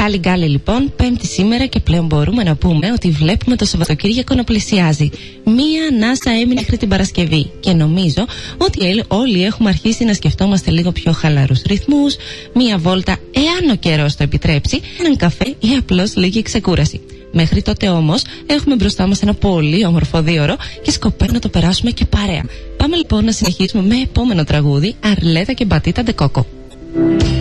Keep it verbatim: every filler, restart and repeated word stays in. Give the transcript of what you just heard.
Γκάλι γκάλι λοιπόν, Πέμπτη σήμερα και πλέον μπορούμε να πούμε ότι βλέπουμε το Σαββατοκύριακο να πλησιάζει. Μία ανάσα έμεινε μέχρι την Παρασκευή και νομίζω ότι όλοι έχουμε αρχίσει να σκεφτόμαστε λίγο πιο χαλαρούς ρυθμούς, μία βόλτα εάν ο καιρός το επιτρέψει, έναν καφέ ή απλώς λίγη ξεκούραση. Μέχρι τότε όμως έχουμε μπροστά μας ένα πολύ όμορφο δίωρο και σκοπεύω να το περάσουμε και παρέα. Πάμε λοιπόν να συνεχίσουμε με επόμενο τραγούδι, Αρλέτα και Μπατίτα ντε Κόκο.